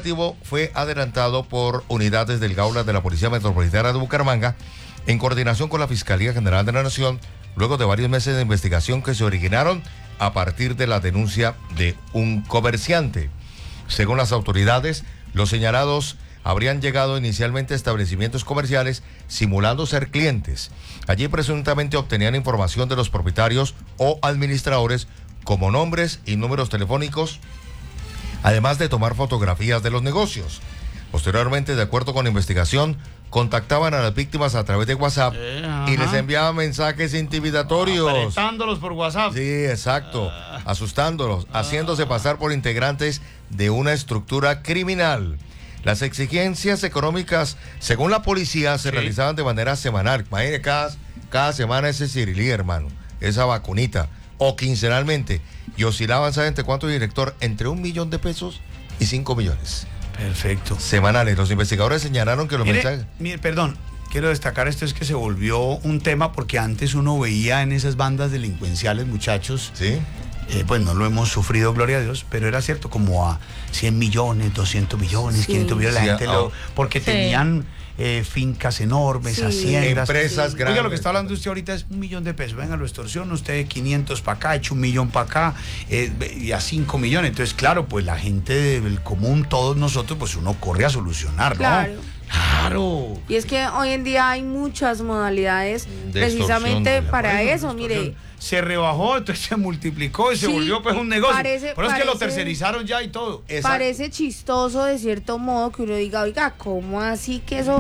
operativo fue adelantado por unidades del Gaula de la Policía Metropolitana de Bucaramanga en coordinación con la Fiscalía General de la Nación, luego de varios meses de investigación que se originaron a partir de la denuncia de un comerciante. Según las autoridades, los señalados habrían llegado inicialmente a establecimientos comerciales simulando ser clientes. Allí presuntamente obtenían información de los propietarios o administradores como nombres y números telefónicos, además de tomar fotografías de los negocios. Posteriormente, de acuerdo con la investigación, contactaban a las víctimas a través de WhatsApp y les enviaban mensajes intimidatorios. Apretándolos por WhatsApp. Sí, exacto. Asustándolos, haciéndose pasar por integrantes de una estructura criminal. Las exigencias económicas, según la policía, se realizaban de manera semanal. Imagínate, cada semana ese cirilí, hermano, esa vacunita, o quincenalmente. Y oscilaban, ¿saben entre cuánto, director? Entre 1 millón de pesos y 5 millones. Perfecto. Semanales. Los investigadores señalaron que los mensajes... Perdón, quiero destacar esto, es que se volvió un tema porque antes uno veía en esas bandas delincuenciales, muchachos... Sí. Pues no lo hemos sufrido, gloria a Dios, pero era cierto, como a 100 millones, 200 millones, 500 millones, la gente porque tenían fincas enormes, haciendas. Empresas grandes. Oiga, lo que está hablando usted ahorita es 1 millón de pesos, venga, lo extorsiona usted 500 para acá, echa 1 millón para acá, y a 5 millones. Entonces, claro, pues la gente del común, todos nosotros, pues uno corre a solucionar, ¿no? Claro. Y es que hoy en día hay muchas modalidades precisamente para eso, mire. Se rebajó, entonces se multiplicó y se volvió pues un negocio. Pero es que lo tercerizaron ya y todo. Parece chistoso de cierto modo que uno diga, oiga, ¿cómo así que eso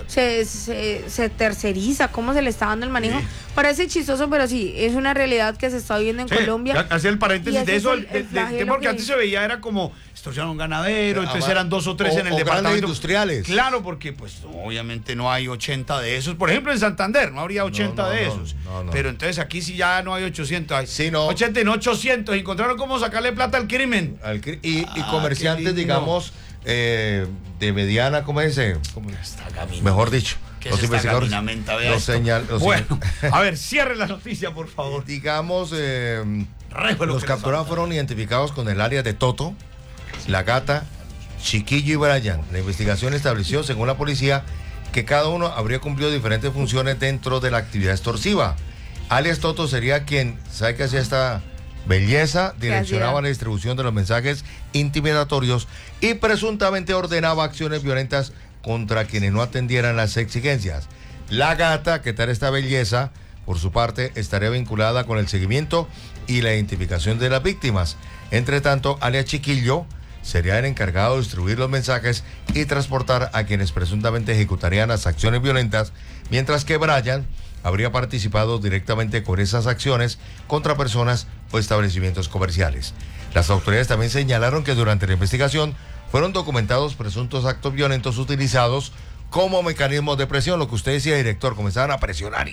se terceriza? ¿Cómo se le está dando el manejo? Sí. Parece chistoso, pero sí, es una realidad que se está viviendo en Colombia. Hacer el paréntesis de eso, porque antes se veía, era como extorsionaron a un ganadero, entonces eran 2 o 3 en el departamento. Industriales. Claro, porque pues obviamente no hay 80 de esos. Por ejemplo, en Santander no habría 80 de esos. Pero entonces aquí sí ya no hay 800. Hay 80 y no 800. Encontraron cómo sacarle plata al crimen. Y comerciantes, digamos, de mediana, ¿cómo es ese? Mejor dicho. Los investigadores bueno, a ver, cierre la noticia, por favor. Digamos, los capturados fueron identificados con el área de Toto, La Gata, Chiquillo y Brian. La investigación estableció, según la policía, que cada uno habría cumplido diferentes funciones dentro de la actividad extorsiva. Alias Toto sería quien, ¿sabe qué hacía esta belleza? Direccionaba la distribución de los mensajes intimidatorios y presuntamente ordenaba acciones violentas contra quienes no atendieran las exigencias. La Gata, ¿qué tal esta belleza? Por su parte, estaría vinculada con el seguimiento y la identificación de las víctimas. Entre tanto, alias Chiquillo sería el encargado de distribuir los mensajes y transportar a quienes presuntamente ejecutarían las acciones violentas, mientras que Brian habría participado directamente con esas acciones contra personas o establecimientos comerciales. Las autoridades también señalaron que durante la investigación fueron documentados presuntos actos violentos utilizados como mecanismos de presión, lo que usted decía, director, comenzaban a presionar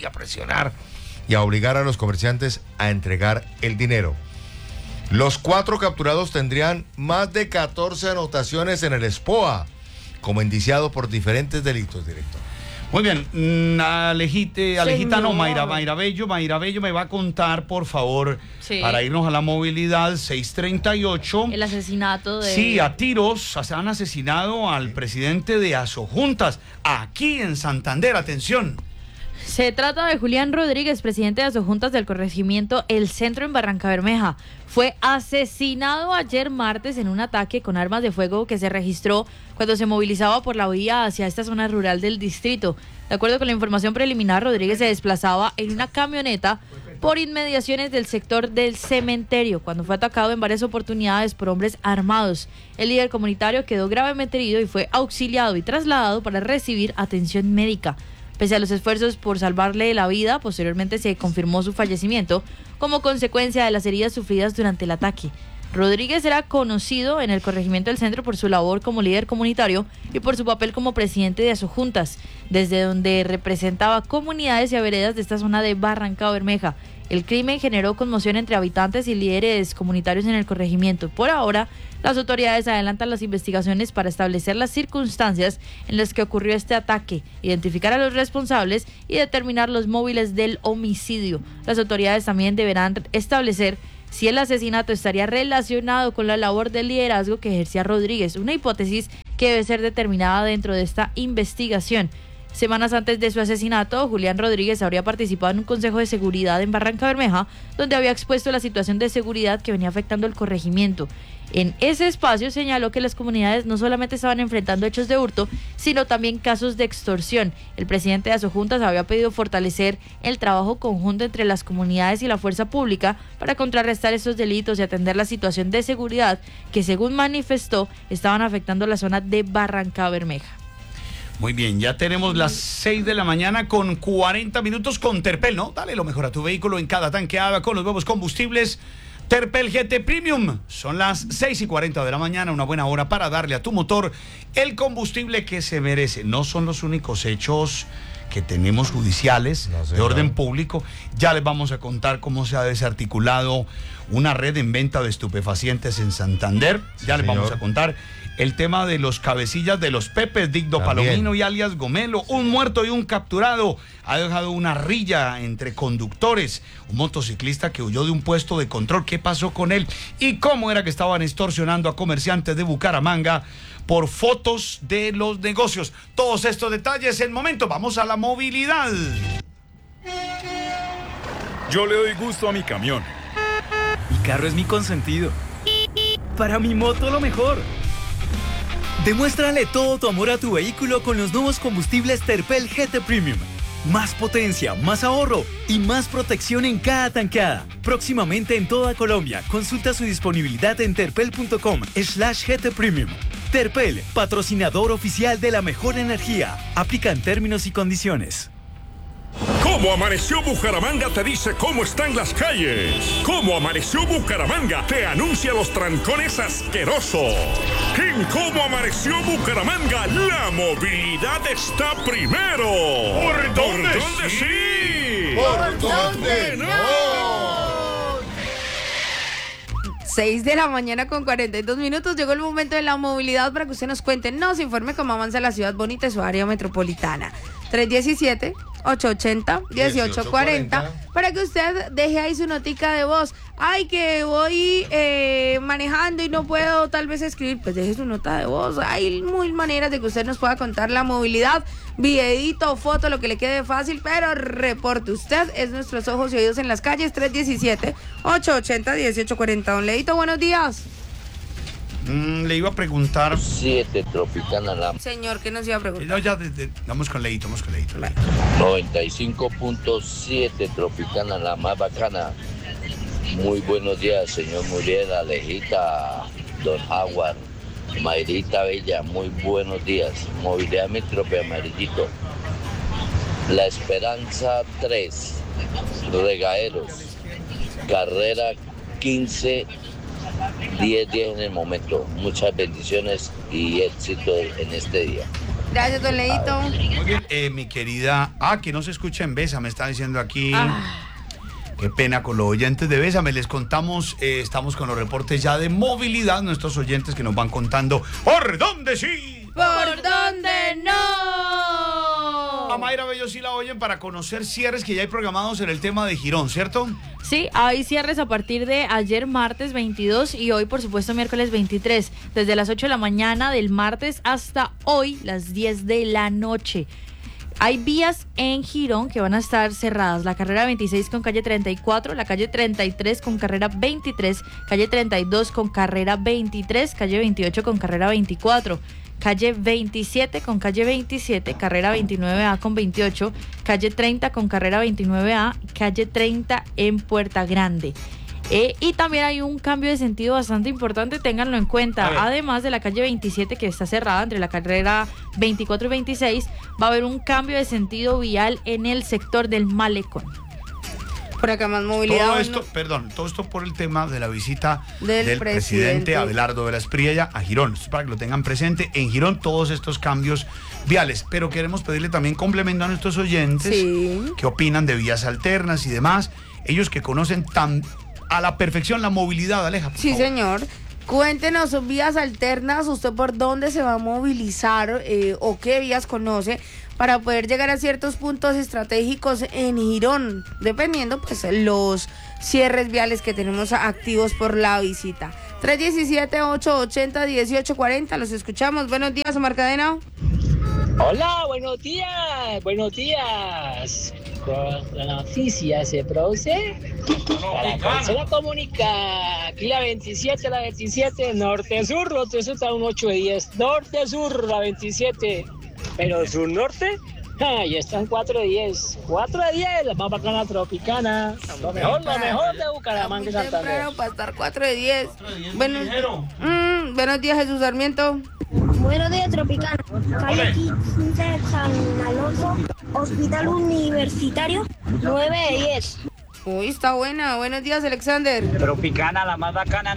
y a obligar a los comerciantes a entregar el dinero. Los 4 capturados tendrían más de 14 anotaciones en el SPOA, como indiciados por diferentes delitos, director. Muy bien, Alejita no, Mayra Bello me va a contar, por favor, para irnos a la movilidad, 638. El asesinato de... Sí, a tiros, se han asesinado al presidente de Asojuntas, aquí en Santander, atención. Se trata de Julián Rodríguez, presidente de Asojuntas del corregimiento El Centro en Barrancabermeja. Fue asesinado ayer martes en un ataque con armas de fuego que se registró cuando se movilizaba por la vía hacia esta zona rural del distrito. De acuerdo con la información preliminar, Rodríguez se desplazaba en una camioneta por inmediaciones del sector del cementerio, cuando fue atacado en varias oportunidades por hombres armados. El líder comunitario quedó gravemente herido y fue auxiliado y trasladado para recibir atención médica. Pese a los esfuerzos por salvarle la vida, posteriormente se confirmó su fallecimiento como consecuencia de las heridas sufridas durante el ataque. Rodríguez era conocido en el corregimiento del centro por su labor como líder comunitario y por su papel como presidente de Asojuntas, desde donde representaba comunidades y veredas de esta zona de Barrancabermeja. El crimen generó conmoción entre habitantes y líderes comunitarios en el corregimiento. Por ahora, las autoridades adelantan las investigaciones para establecer las circunstancias en las que ocurrió este ataque, identificar a los responsables y determinar los móviles del homicidio. Las autoridades también deberán establecer si el asesinato estaría relacionado con la labor de liderazgo que ejercía Rodríguez, una hipótesis que debe ser determinada dentro de esta investigación. Semanas antes de su asesinato, Julián Rodríguez habría participado en un consejo de seguridad en Barrancabermeja, donde había expuesto la situación de seguridad que venía afectando el corregimiento. En ese espacio señaló que las comunidades no solamente estaban enfrentando hechos de hurto, sino también casos de extorsión. El presidente de Asojuntas había pedido fortalecer el trabajo conjunto entre las comunidades y la fuerza pública para contrarrestar estos delitos y atender la situación de seguridad que, según manifestó, estaban afectando la zona de Barrancabermeja. Muy bien, ya tenemos las 6 de la mañana con 40 minutos con Terpel, ¿no? Dale lo mejor a tu vehículo en cada tanque AVA con los nuevos combustibles Terpel GT Premium. Son las 6:40 de la mañana, una buena hora para darle a tu motor el combustible que se merece. No son los únicos hechos que tenemos judiciales de orden público. Ya les vamos a contar cómo se ha desarticulado una red en venta de estupefacientes en Santander. Ya les vamos a contar el tema de los cabecillas de los Pepes, Digdo Palomino y alias Gomelo. Un muerto y un capturado. Ha dejado una rilla entre conductores. Un motociclista que huyó de un puesto de control. ¿Qué pasó con él? ¿Y cómo era que estaban extorsionando a comerciantes de Bucaramanga por fotos de los negocios? Todos estos detalles en momento. Vamos a la movilidad. Yo le doy gusto a mi camión. Mi carro es mi consentido. Para mi moto lo mejor. Demuéstrale todo tu amor a tu vehículo con los nuevos combustibles Terpel GT Premium. Más potencia, más ahorro y más protección en cada tanqueada. Próximamente en toda Colombia. Consulta su disponibilidad en terpel.com/GT Premium. Terpel, patrocinador oficial de la mejor energía. Aplican términos y condiciones. ¿Cómo amaneció Bucaramanga? Te dice cómo están las calles. ¿Cómo amaneció Bucaramanga? Te anuncia los trancones asquerosos. En ¿Cómo amaneció Bucaramanga? La movilidad está primero. ¿Por dónde sí? ¿Por dónde no? 6 de la mañana con 42 minutos. Llegó el momento de la movilidad para que usted nos cuente, nos informe cómo avanza la ciudad bonita y su área metropolitana. 317-880-1840 para que usted deje ahí su notica de voz. Ay, que voy manejando y no puedo tal vez escribir, pues deje su nota de voz. Hay mil maneras de que usted nos pueda contar la movilidad, videíto, foto, lo que le quede fácil, pero reporte usted, es nuestros ojos y oídos en las calles. 317-880-1840. Don Leito, buenos días. Le iba a preguntar. 7 Tropicana La. Señor, ¿qué nos iba a preguntar? No, ya, vamos con Leito, Vale. 95.7 Tropicana La más bacana. Muy buenos días, señor Muriel, Alejita, Don Howard, Mayrita Bella, muy buenos días. Movilidad Metrópoli Amarillito. La Esperanza 3, Regaderos, carrera 15. 10 en el momento. Muchas bendiciones y éxito en este día. Gracias, Don Leito. Muy bien, mi querida. Que no se escucha en Besa, me está diciendo aquí. Qué pena con los oyentes de Bésame. Les contamos, estamos con los reportes ya de movilidad. Nuestros oyentes que nos van contando ¿por dónde sí? ¿Por dónde no? A Mayra Bello sí la oyen para conocer cierres que ya hay programados en el tema de Girón, ¿cierto? Sí, hay cierres a partir de ayer martes 22 y hoy por supuesto miércoles 23, desde las 8 de la mañana del martes hasta hoy las 10 de la noche. Hay vías en Girón que van a estar cerradas, la carrera 26 con calle 34, la calle 33 con carrera 23, calle 32 con carrera 23, calle 28 con carrera 24, calle 27 con calle 27, carrera 29A con 28, calle 30 con carrera 29A, calle 30 en Puerta Grande. Y también hay un cambio de sentido bastante importante, ténganlo en cuenta. Además de la calle 27 que está cerrada entre la carrera 24 y 26, va a haber un cambio de sentido vial en el sector del Malecón. Por acá más movilidad. Todo esto por el tema de la visita del presidente Abelardo de la Espriella a Girón. Esto es para que lo tengan presente. En Girón todos estos cambios viales, pero queremos pedirle también complemento a nuestros oyentes que opinan de vías alternas y demás. Ellos que conocen a la perfección la movilidad, Aleja. Sí, señor. Cuéntenos vías alternas, usted por dónde se va a movilizar o qué vías conoce para poder llegar a ciertos puntos estratégicos en Girón, dependiendo pues los cierres viales que tenemos activos por la visita. 317-880-1840. Los escuchamos. Buenos días, Omar Cadena. Hola, buenos días. Buenos días. La noticia se produce para la comunica. Aquí la 27, norte-sur, norte-sur está un 8 de 10. Norte-sur, la 27. Pero sur-norte, ya están 4 de 10. 4 de 10, la más bacana tropicana. Lo mejor de Bucaramanga y Santander. Para estar 4 de 10. Buenos días, Jesús Sarmiento. Buenos días, Tropicana. Calle 15, San Alonso, Hospital Universitario, 9 de 10. Uy, está buena. Buenos días, Alexander. Tropicana, la más bacana,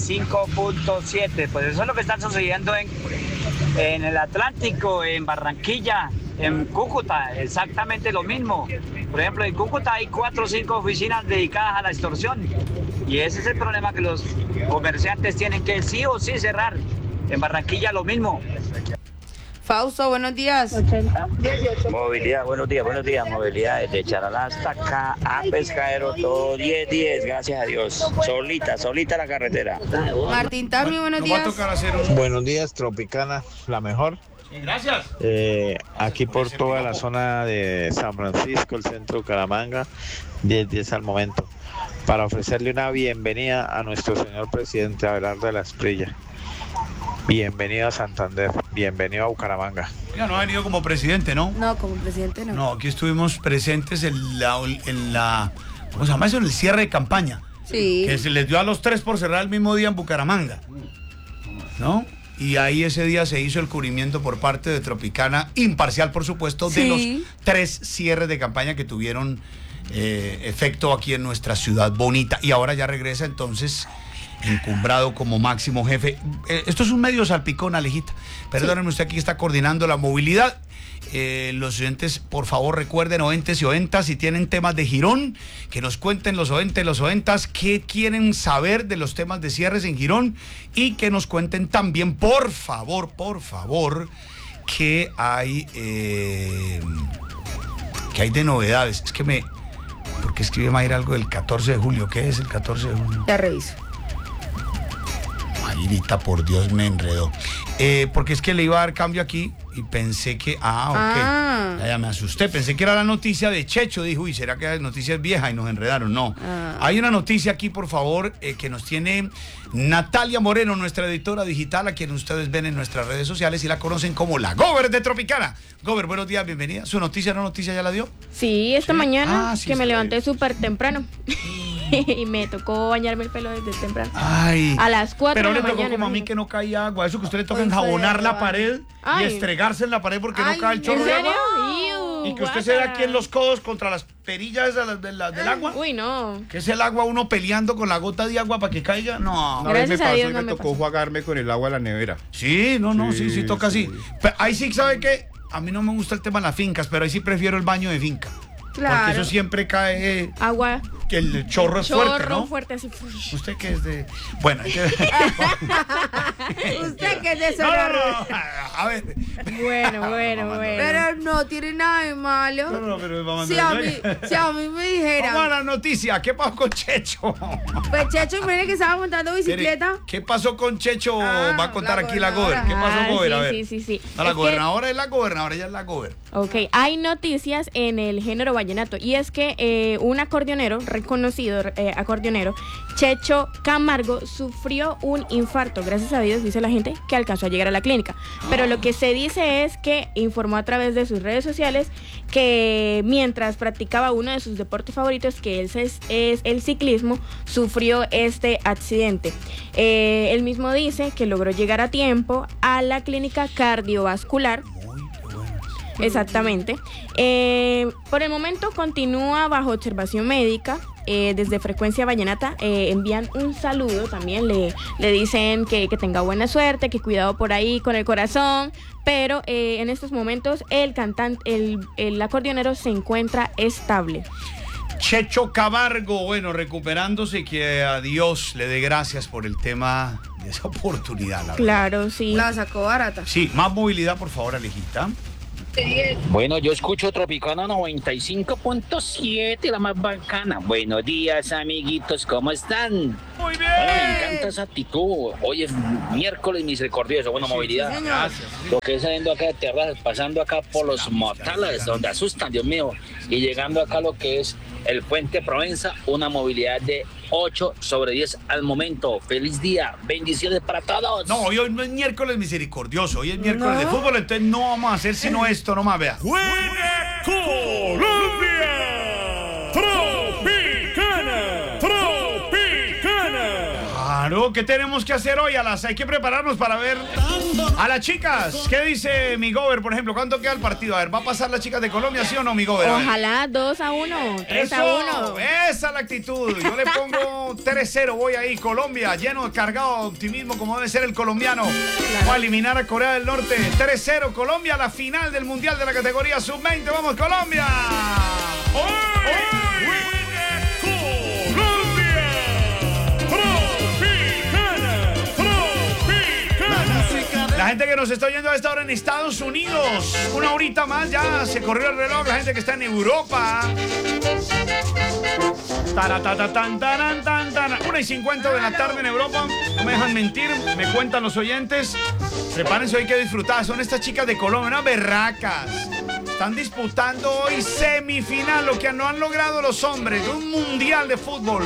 95.7. Pues eso es lo que está sucediendo en el Atlántico, en Barranquilla, en Cúcuta, exactamente lo mismo. Por ejemplo, en Cúcuta hay 4 o 5 oficinas dedicadas a la extorsión. Y ese es el problema, que los comerciantes tienen que sí o sí cerrar. En Barranquilla lo mismo. Fausto, buenos días. Movilidad, buenos días. Movilidad desde Charalá hasta acá a Pescadero, todo 10-10, gracias a Dios. Solita la carretera. Martín Tami, buenos días. Buenos días, Tropicana, la mejor. Gracias. Aquí por toda la zona de San Francisco, el centro de Bucaramanga, 10-10 al momento. Para ofrecerle una bienvenida a nuestro señor presidente Abelardo de la Esprilla. Bienvenido a Santander, bienvenido a Bucaramanga. Ya no ha venido como presidente, ¿no? No, como presidente no. No, aquí estuvimos presentes en la ¿cómo se llama eso? En el cierre de campaña. Sí. Que se les dio a los 3 por cerrar el mismo día en Bucaramanga, ¿no? Y ahí ese día se hizo el cubrimiento por parte de Tropicana, imparcial por supuesto, de los 3 cierres de campaña que tuvieron efecto aquí en nuestra ciudad bonita. Y ahora ya regresa entonces encumbrado como máximo jefe. Esto es un medio salpicón, Alejita. Perdónenme, usted aquí está coordinando la movilidad. Los oyentes, por favor, recuerden, oyentes y oyentas, si tienen temas de Girón, que nos cuenten los oyentes, los oyentas, qué quieren saber de los temas de cierres en Girón, y que nos cuenten también, por favor, que hay de novedades. Es que porque escribe Mayra algo del 14 de julio. ¿Qué es el 14 de julio? Ya reviso. Mayrita, por Dios, me enredó. Porque es que le iba a dar cambio aquí y pensé que... Ya me asusté. Pensé que era la noticia de Checho. Dijo, uy, ¿será que la noticia es vieja? Y nos enredaron. No. Hay una noticia aquí, por favor, que nos tiene Natalia Moreno, nuestra editora digital, a quien ustedes ven en nuestras redes sociales y la conocen como la Gober de Tropicana. Gober, buenos días, bienvenida. ¿Su noticia, no noticia, ya la dio? Sí, esta mañana, que me levanté súper temprano. Y me tocó bañarme el pelo desde temprano. Ay. A las 4 de la mañana. Pero le tocó como a mí, que no caía agua. Eso que usted le toca enjabonar la pared y estregarse en la pared porque no cae el chorro de agua. Y que usted se da aquí en los codos contra las perillas del agua. Uy, no. Que es el agua uno peleando con la gota de agua para que caiga. No. Una vez me pasó y me tocó jugarme con el agua de la nevera. Sí, sí, toca así. Pero ahí sí, ¿sabe qué? A mí no me gusta el tema de las fincas, pero ahí sí prefiero el baño de finca. Claro. Porque eso siempre cae... Agua. Que el chorro es fuerte, ¿no? Fuerte, así. Usted que es de... Bueno. Usted que es de Sonora. No. A ver. Bueno. Pero no tiene nada de malo. No, pero vamos si a mí me dijeran... Vamos a la noticia. ¿Qué pasó con Checho? Pues Checho, mire que estaba montando bicicleta. ¿Qué pasó con Checho? Va a contar aquí la Gober. ¿Qué pasó, Gober? A ver. Sí. No, la gobernadora es la gobernadora, ella es la Gober. Ok, hay noticias en el género vallenato. Y es que un acordeonero, reconocido acordeonero, Checho Camargo, sufrió un infarto. Gracias a Dios, dice la gente, que alcanzó a llegar a la clínica. Pero lo que se dice es que informó a través de sus redes sociales que mientras practicaba uno de sus deportes favoritos, que es el ciclismo, sufrió este accidente. Él mismo dice que logró llegar a tiempo a la clínica cardiovascular. Exactamente. Por el momento continúa bajo observación médica. Desde Frecuencia Vallenata envían un saludo también, le dicen que tenga buena suerte, que cuidado por ahí con el corazón, pero en estos momentos el acordeonero se encuentra estable. Checho Camargo, bueno, recuperándose, que a Dios le dé gracias por el tema de esa oportunidad. Claro, sí. La sacó barata. Sí, más movilidad, por favor, Alejita. Bueno, yo escucho Tropicana 95.7, la más bacana. Buenos días, amiguitos, ¿cómo están? Muy bien. Bueno, me encanta esa actitud. Hoy es miércoles misericordioso, bueno, movilidad. Sí, Gracias. Lo que es saliendo acá de terrazas, pasando acá por los motales, donde asustan, Dios mío, y llegando acá a lo que es el Puente Provenza, una movilidad de 8 sobre 10 al momento. Feliz día, bendiciones para todos. No, hoy no es miércoles misericordioso, hoy es miércoles de fútbol, entonces no vamos a hacer sino esto, nomás, vea. ¡Juega Colombia! ¡Tropicana! ¡Tropicana! Claro, ¿qué tenemos que hacer hoy? Hay que prepararnos para ver a las chicas. ¿Qué dice mi gober, por ejemplo? ¿Cuánto queda el partido? A ver, ¿va a pasar las chicas de Colombia, sí o no, mi gober? Ojalá 2-1, 3-1. Esa es la actitud. Yo le pongo 3-0, voy ahí, Colombia, lleno, cargado de optimismo, como debe ser el colombiano. Va a eliminar a Corea del Norte. 3-0, Colombia, la final del Mundial de la categoría Sub-20. ¡Vamos, Colombia! La gente que nos está oyendo a esta hora en Estados Unidos, una horita más ya se corrió el reloj. La gente que está en Europa, 1:50 de la tarde en Europa, no me dejan mentir, me cuentan los oyentes. Prepárense, hoy que disfrutar. Son estas chicas de Colombia, unas berracas. Están disputando hoy semifinal, lo que no han logrado los hombres de un mundial de fútbol.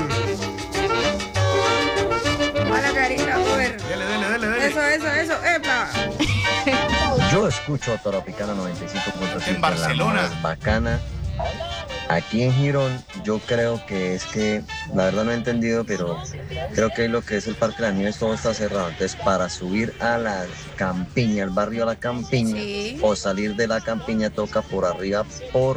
Mala carita, joder. Dele. Eso, epa. Yo escucho Tropicana 95.7 en Barcelona. La más bacana. Aquí en Girón, yo creo que la verdad no he entendido, pero creo que lo que es el Parque de las Nieves todo está cerrado. Entonces, para subir a la Campiña, al barrio La Campiña, sí, o salir de La Campiña, toca por arriba por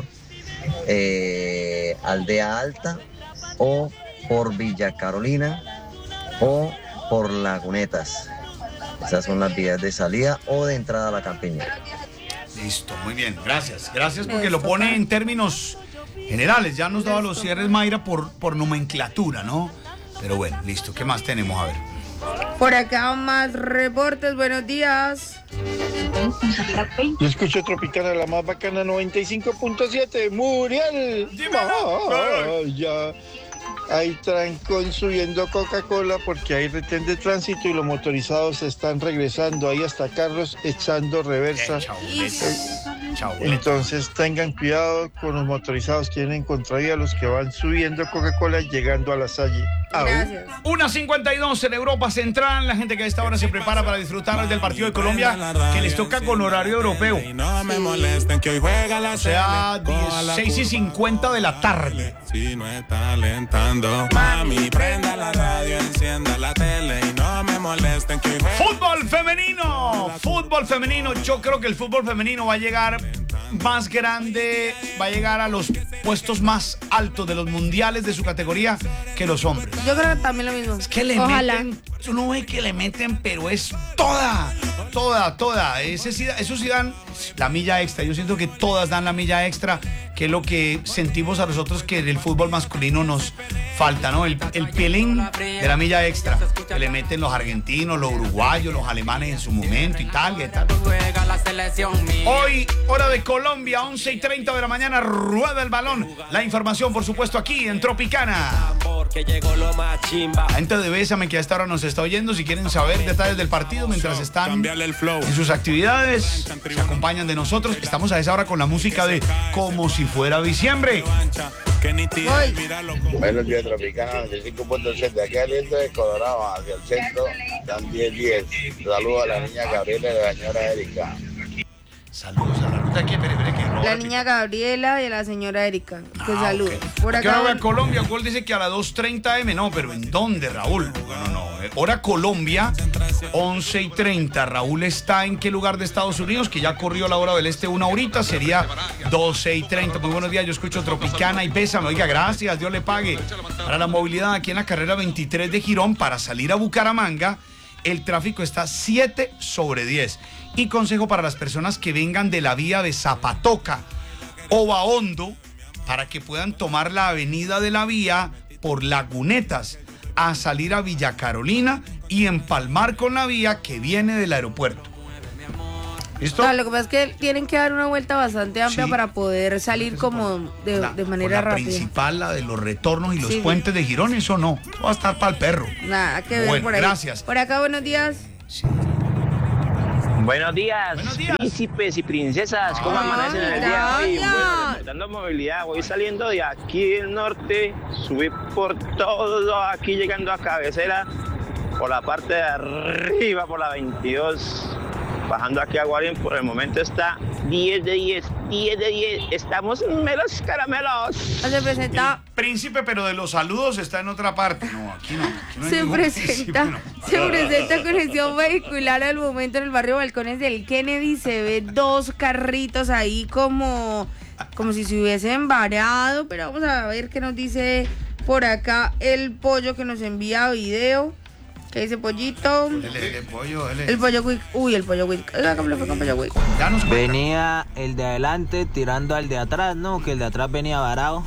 Aldea Alta, o por Villa Carolina, o por Lagunetas. Esas son las vías de salida o de entrada a La Campiña. Listo, muy bien, gracias. Gracias porque lo pone en términos generales. Ya nos daba los cierres Mayra por nomenclatura, ¿no? Pero bueno, listo. ¿Qué más tenemos? A ver. Por acá más reportes, buenos días. Yo escucho Tropicana, la más bacana 95.7. Muriel. Ya. Hay trancón subiendo Coca-Cola porque hay retén de tránsito y los motorizados están regresando ahí hasta carros echando reversa. Entonces tengan cuidado con los motorizados que vienen contravía, los que van subiendo Coca-Cola llegando a la Salle. Gracias. 1:52 en Europa Central. La gente que a esta hora se prepara para disfrutar del partido de Colombia, que les toca con horario europeo. O sea, 16:50 de la tarde. Si no está alentando, mami, prenda la radio, encienda la tele y no me molesten que Fútbol femenino. Yo creo que el fútbol femenino va a llegar más grande, va a llegar a los puestos más altos de los mundiales de su categoría que los hombres. Yo creo que también lo mismo. Es que le meten, uno ve que le meten, pero es toda. Eso sí dan la milla extra. Yo siento que todas dan la milla extra, que es lo que sentimos a nosotros que en el fútbol masculino nos falta, ¿no? El pelín de la milla extra que le meten los argentinos, los uruguayos, los alemanes en su momento, Italia y tal. Hoy, hora de Colombia, 11:30 de la mañana, rueda el balón. La información, por supuesto, aquí en Tropicana. La gente de Bésame que a esta hora nos está oyendo, si quieren saber detalles del partido mientras están en sus actividades, se acompañan de nosotros. Estamos a esa hora con la música de Como si fuera diciembre. Buenos días, Tropicana 95.7. Aquí aliento de Colorado hacia el centro, dan 10-10. Saludos a la niña Gabriela y a la señora Erika. Saludos a la ruta aquí, la niña Gabriela y a la señora Erika. Que saludos. Okay. Por acá. Ahora voy a Colombia. Gol dice que a las 2:30 AM. No, pero ¿en dónde, Raúl? Bueno, no. Hora Colombia, 11:30. Raúl está en qué lugar de Estados Unidos, que ya corrió la hora del este una horita. Sería 12:30. Muy buenos días. Yo escucho Tropicana y Bésame. Oiga, gracias. Dios le pague. Para la movilidad aquí en la carrera 23 de Girón, para salir a Bucaramanga, el tráfico está 7/10. Y consejo para las personas que vengan de la vía de Zapatoca o Bahondo, para que puedan tomar la avenida de la vía por Lagunetas a salir a Villa Carolina y empalmar con la vía que viene del aeropuerto. ¿Listo? Lo que pasa es que tienen que dar una vuelta bastante amplia para poder salir como de manera rápida. La principal, la de los retornos y los puentes de Girón, eso no. Eso va a estar para el perro. Nada que ver por ahí. Gracias. Por acá, buenos días. Buenos días, príncipes y princesas. ¿Cómo amanecen en el día de hoy? Bueno, reportando movilidad. Voy saliendo de aquí del norte, subí por todo, aquí llegando a Cabecera, por la parte de arriba, por la 22. Bajando aquí a Guarín, por el momento está 10 de 10, 10 de 10. Estamos melos caramelos. Se presenta... Príncipe, pero de los saludos está en otra parte. No, aquí no. Aquí no se presenta conexión vehicular al momento en el barrio Balcones del Kennedy. Se ve 2 carritos ahí como si se hubiesen varado. Pero vamos a ver qué nos dice por acá el pollo que nos envía video. ¿Qué dice Pollito? El pollo. El pollo Wick. Uy, el pollo Wick. ¿Cómo le fue con pollo Wick? Venía el de adelante tirando al de atrás, ¿no? Que el de atrás venía varado.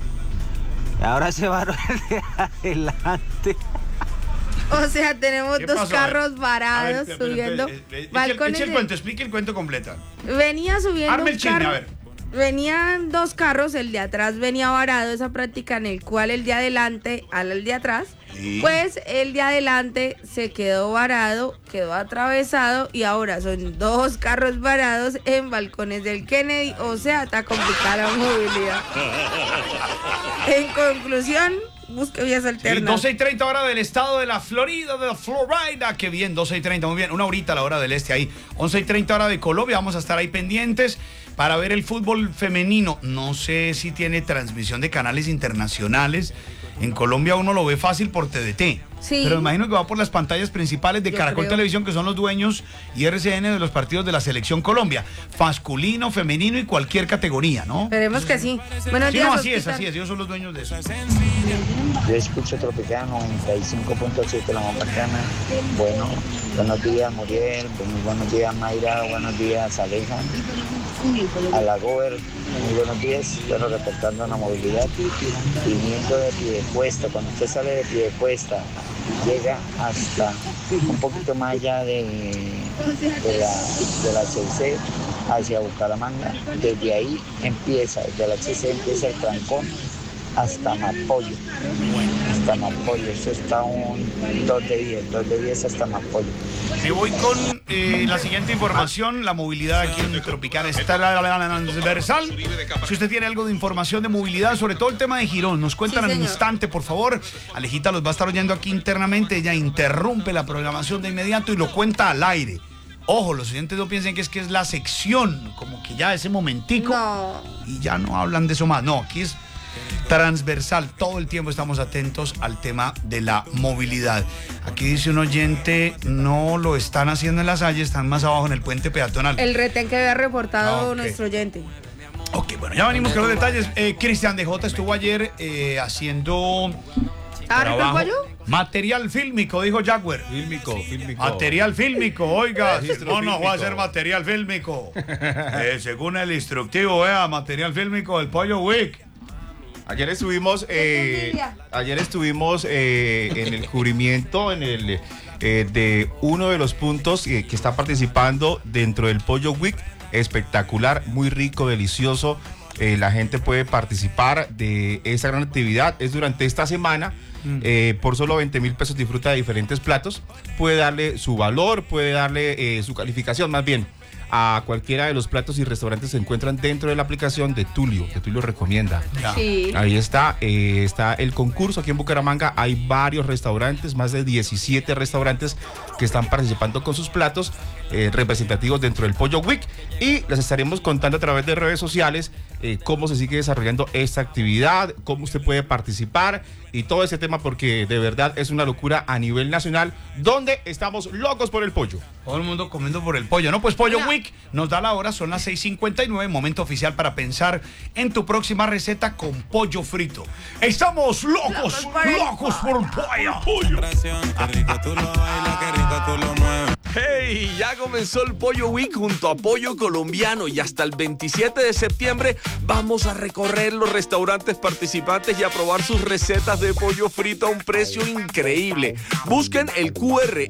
Y ahora se varó el de adelante. O sea, tenemos 2 carros varados subiendo balcones. Explique el cuento completo. Venía subiendo Arme el chisme, a ver. Venían 2 carros, el de atrás venía varado, esa práctica en el cual el de adelante al de atrás, pues el de adelante se quedó varado, quedó atravesado y ahora son 2 carros varados en Balcones del Kennedy, o sea, está complicada la movilidad. En conclusión, busque vías alternas. 12:30 hora del estado de la Florida, qué bien, 12:30, muy bien, una horita a la hora del este ahí, 11:30 hora de Colombia, vamos a estar ahí pendientes para ver el fútbol femenino. No sé si tiene transmisión de canales internacionales. En Colombia uno lo ve fácil por TDT. Sí. Pero me imagino que va por las pantallas principales de Caracol Televisión, que son los dueños, y RCN de los partidos de la Selección Colombia. Masculino, femenino y cualquier categoría, ¿no? Esperemos que sí. Buenos días, no, así es, ellos son los dueños de eso. Yo escucho Tropicano 95.7, la más bacana. Bueno, buenos días, Muriel. Buenos días, Mayra. Buenos días, Aleja. A la Gober, muy buenos días. Bueno, reportando la movilidad. Viniendo de Piedecuesta, cuando usted sale de Piedecuesta, llega hasta un poquito más allá de la HC hacia Bucaramanga. Desde ahí empieza, desde la HC empieza el trancón hasta Mapollo. Eso está un 2 de 10 hasta Mapollo. Me voy con la siguiente información. La movilidad aquí en Tropical está transversal. Si usted tiene algo de información de movilidad, sobre todo el tema de Girón, nos cuentan al instante, por favor. Alejita los va a estar oyendo aquí internamente. Ella interrumpe la programación de inmediato y lo cuenta al aire. Ojo, los oyentes no piensen que es la sección, como que ya ese momentico y ya no hablan de eso más. No, aquí es transversal, todo el tiempo estamos atentos al tema de la movilidad. Aquí dice un oyente, no lo están haciendo en La Salle, están más abajo en el puente peatonal. El retén que había reportado nuestro oyente. Ok, bueno, ya venimos con los detalles. Cristian DJ estuvo ayer haciendo trabajo, material fílmico, dijo Jaguar. Fílmico. Material fílmico, oiga, no va a ser material fílmico. Según el instructivo, material fílmico del Pollo Wick. Ayer estuvimos en el cubrimiento de uno de los puntos que está participando dentro del Pollo Week. Espectacular, muy rico, delicioso. La gente puede participar de esa gran actividad. Es durante esta semana. Por solo 20,000 pesos disfruta de diferentes platos. Puede darle su valor, puede darle su calificación más bien a cualquiera de los platos y restaurantes se encuentran dentro de la aplicación de Tulio, que Tulio recomienda. Sí. Ahí está el concurso. Aquí en Bucaramanga hay varios restaurantes, más de 17 restaurantes que están participando con sus platos representativos dentro del Pollo Week, y les estaremos contando a través de redes sociales cómo se sigue desarrollando esta actividad, cómo usted puede participar y todo ese tema, porque de verdad es una locura a nivel nacional, donde estamos locos por el pollo. Todo el mundo comiendo por el pollo, ¿no? Pues Pollo Week nos da la hora, son las 6:59, momento oficial para pensar en tu próxima receta con pollo frito. Estamos locos por el pollo. ¡Hey! Ya comenzó el Pollo Week junto a Pollo Colombiano y hasta el 27 de septiembre vamos a recorrer los restaurantes participantes y a probar sus recetas de pollo frito a un precio increíble. Busquen el QR